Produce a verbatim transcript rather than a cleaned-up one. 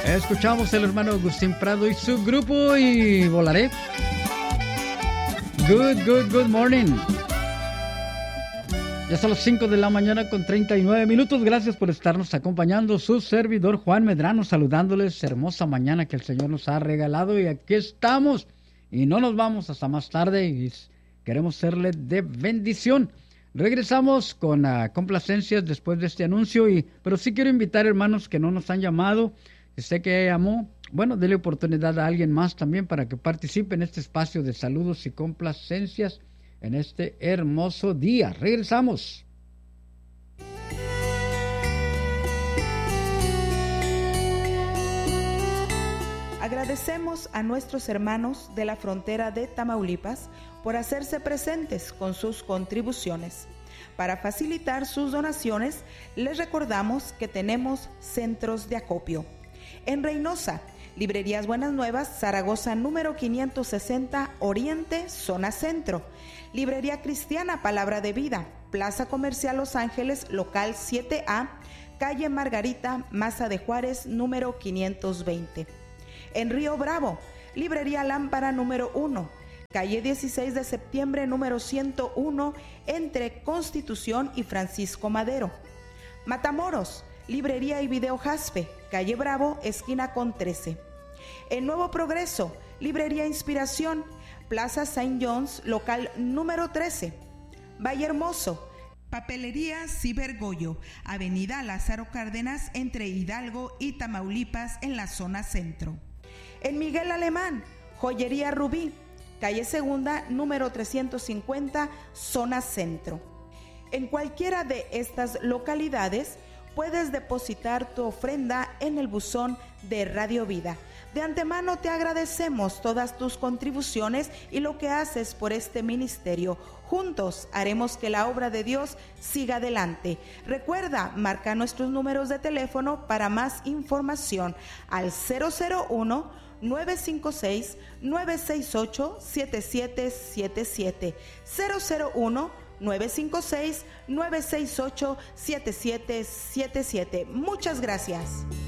Escuchamos el hermano Agustín Prado y su grupo y volaré. Good, good, good morning. Ya son las cinco de la mañana con treinta y nueve minutos. Gracias por estarnos acompañando. Su servidor Juan Medrano saludándoles. Hermosa mañana que el Señor nos ha regalado y aquí estamos. Y no nos vamos hasta más tarde y queremos serle de bendición. Regresamos con uh, complacencias después de este anuncio, y pero sí quiero invitar hermanos que no nos han llamado. Sé que llamó, bueno, dele oportunidad a alguien más también para que participe en este espacio de saludos y complacencias en este hermoso día. Regresamos. Agradecemos a nuestros hermanos de la frontera de Tamaulipas por hacerse presentes con sus contribuciones. Para facilitar sus donaciones, les recordamos que tenemos centros de acopio. En Reynosa, Librerías Buenas Nuevas, Zaragoza número quinientos sesenta, Oriente, zona centro. Librería Cristiana Palabra de Vida, Plaza Comercial Los Ángeles, local siete A, calle Margarita, Maza de Juárez, número quinientos veinte. En Río Bravo, Librería Lámpara número uno, calle dieciséis de septiembre, número ciento uno, entre Constitución y Francisco Madero. Matamoros, Librería y Video Jaspe, calle Bravo, esquina con trece. En Nuevo Progreso, Librería Inspiración, Plaza Saint John's, local número trece. Valle Hermoso, Papelería Cibergoyo, Avenida Lázaro Cárdenas, entre Hidalgo y Tamaulipas, en la zona centro. En Miguel Alemán, Joyería Rubí, calle Segunda, número trescientos cincuenta, zona centro. En cualquiera de estas localidades puedes depositar tu ofrenda en el buzón de Radio Vida. De antemano te agradecemos todas tus contribuciones y lo que haces por este ministerio. Juntos haremos que la obra de Dios siga adelante. Recuerda, marca nuestros números de teléfono para más información al cero cero uno, nueve cinco seis, nueve seis ocho, siete siete siete siete, cero cero uno, nueve cinco seis, nueve seis ocho, siete siete siete siete. Muchas gracias.